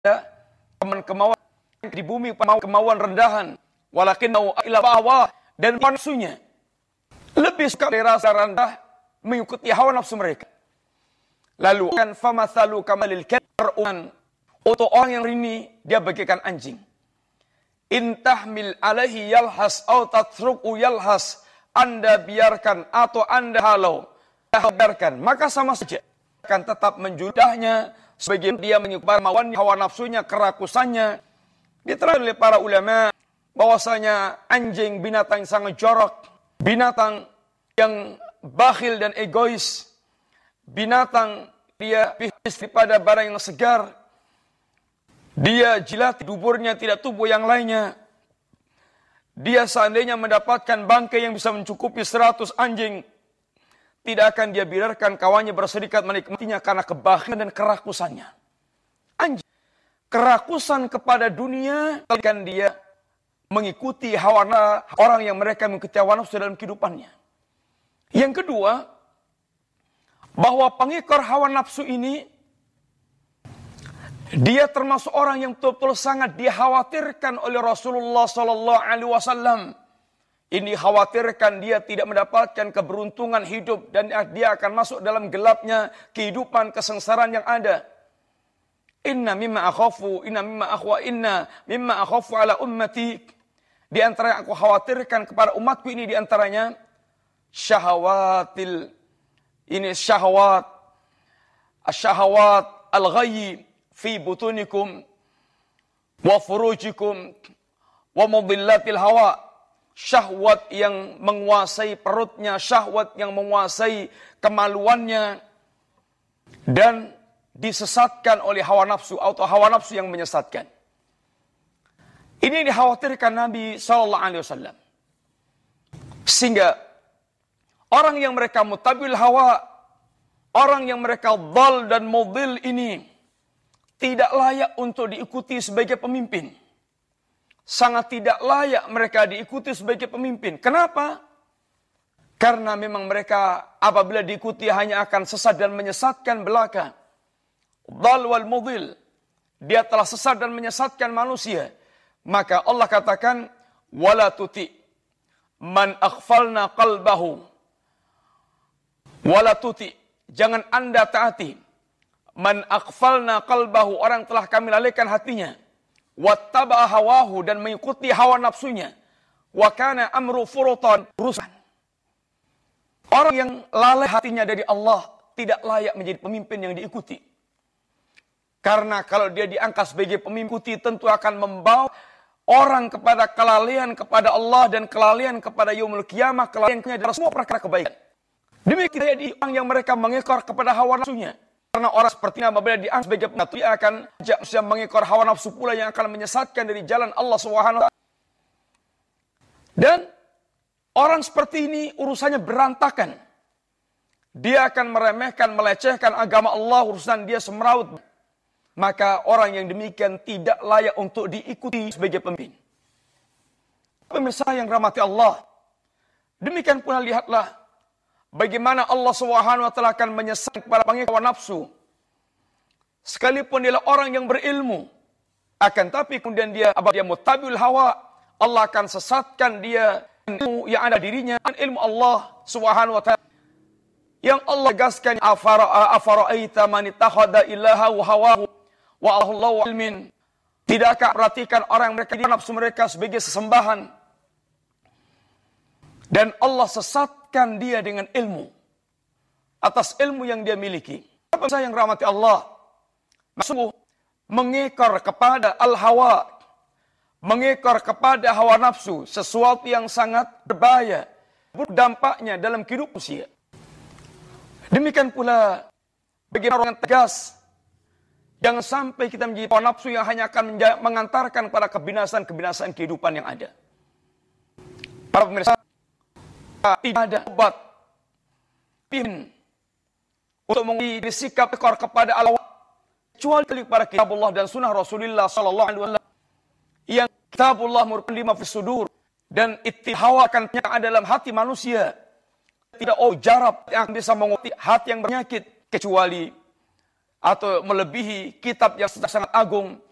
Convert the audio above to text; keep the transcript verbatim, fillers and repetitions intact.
teman kemauan di bumi, kemauan rendahan, walakin mau ila bawah, dan nafsunya lebih suka rasa rendah mengikuti hawa nafsu mereka. Lalu kan famathalu kamalil karunan, untuk orang yang ini dia bagaikan anjing. Intahmil alaihi yalhas atau tatruku yalhas, Anda biarkan atau Anda halau, biarkan, maka sama saja akan tetap menjudahnya sebagai dia mengikuti kemauan hawa nafsunya, kerakusannya. Diterangkan oleh para ulama bahwasanya anjing binatang yang sangat jorok, binatang yang bakhil dan egois, binatang dia istri pada barang yang segar, dia jilat duburnya tidak tubuh yang lainnya. Dia seandainya mendapatkan bangkai yang bisa mencukupi seratus anjing, tidak akan dia biarkan kawannya berserikat menikmatinya karena kebakhilan dan kerakusannya. Anjing, kerakusan kepada dunia, akan dia mengikuti hawa nafsu orang yang mereka mengikuti hawa nafsu dalam kehidupannya. Yang kedua, bahwa pengikor hawa nafsu ini, dia termasuk orang yang betul-betul sangat dikhawatirkan oleh Rasulullah Sallallahu Alaihi Wasallam. Ini khawatirkan dia tidak mendapatkan keberuntungan hidup dan dia akan masuk dalam gelapnya kehidupan kesengsaraan yang ada. Inna mimma akhafu, inna mimma akhwa, inna mimma akhafu ala ummati. Di antara yang aku khawatirkan kepada umatku ini, di antaranya syahawatil, ini syahwat, asyahawat al-ghayyi fi butunikum wa furujikum wa mudhillatil hawa. Syahwat yang menguasai perutnya, syahwat yang menguasai kemaluannya, dan disesatkan oleh hawa nafsu atau hawa nafsu yang menyesatkan. Ini dikhawatirkan Nabi Sallallahu Alaihi Wasallam. Sehingga orang yang mereka mutabil hawa, orang yang mereka dhal dan mudhil ini tidak layak untuk diikuti sebagai pemimpin. Sangat tidak layak mereka diikuti sebagai pemimpin. Kenapa? Karena memang mereka apabila diikuti hanya akan sesat dan menyesatkan belaka. Dhal wal mudhil, dia telah sesat dan menyesatkan manusia. Maka Allah katakan, wala tuti man aghfalna qalbahu. Wala tuti, jangan Anda taati man aghfalna qalbahu, orang telah kami lalaikan hatinya, wattaba'a hawahu, dan mengikuti hawa nafsunya, wa kana amru furutan, urusan. Orang yang lalai hatinya dari Allah tidak layak menjadi pemimpin yang diikuti. Karena kalau dia diangkat sebagai pemimpin, tentu akan membawa orang kepada kelalaian kepada Allah dan kelalaian kepada yaumul qiyamah, kelalaian dari semua perkara kebaikan. Demikian di orang yang mereka mengekor kepada hawa nafsunya. Karena orang seperti ini apabila diangkat sebagai pemimpin, dia akan manusia mengekor hawa nafsu pula yang akan menyesatkan dari jalan Allah Subhanahu wa taala. Dan orang seperti ini urusannya berantakan. Dia akan meremehkan, melecehkan agama Allah, urusan dia semeraut. Maka orang yang demikian tidak layak untuk diikuti sebagai pemimpin. Pemirsa yang rahmati Allah, demikian pula lihatlah bagaimana Allah Subhanahu wa taala akan menyesatkan kepada pengikut hawa nafsu. Sekalipun dia orang yang berilmu, akan tapi kemudian dia apabila dia mutabiul hawa, Allah akan sesatkan dia ilmu yang ada dirinya, ilmu Allah Subhanahu wa taala. Yang Allah tegaskan, afara afara'aita man ittakhadha ilahahu hawahu wa Allahu ilmin. Tidakkah perhatikan orang yang mereka di nafsu mereka sebagai sesembahan, dan Allah sesatkan dia dengan ilmu, atas ilmu yang dia miliki. Apa saya yang rahmati Allah, sungguh mengekor kepada al-hawa, mengekor kepada hawa nafsu, sesuatu yang sangat berbahaya, berdampaknya dalam kehidupan manusia. Demikian pula bagaimana orang yang tegas, jangan sampai kita menjadi hawa nafsu yang hanya akan mengantarkan pada kebinasaan-kebinasaan kehidupan yang ada. Para pemirsa, tidak ada obat pin untuk menguji sikap ekor kepada Allah kecuali kepada kitabullah dan sunnah Rasulullah Sallallahu Alaihi Wasallam, yang kitabullah merupakan lima fi sudur, dan ittihawakan yang ada dalam hati manusia. Tidak oh jarab yang bisa mengobati hati yang berpenyakit kecuali atau melebihi kitab yang sangat agung,